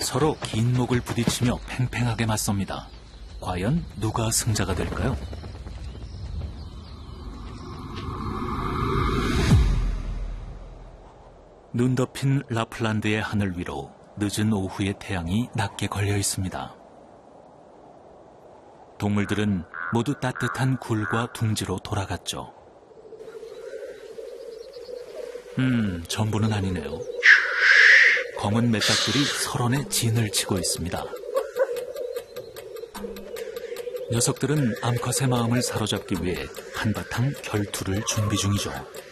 서로 긴 목을 부딪히며 팽팽하게 맞섭니다. 과연 누가 승자가 될까요? 눈 덮인 라플란드의 하늘 위로 늦은 오후의 태양이 낮게 걸려 있습니다. 동물들은 모두 따뜻한 굴과 둥지로 돌아갔죠. 전부는 아니네요. 검은 매딱들이 설원에 진을 치고 있습니다. 녀석들은 암컷의 마음을 사로잡기 위해 한바탕 결투를 준비 중이죠.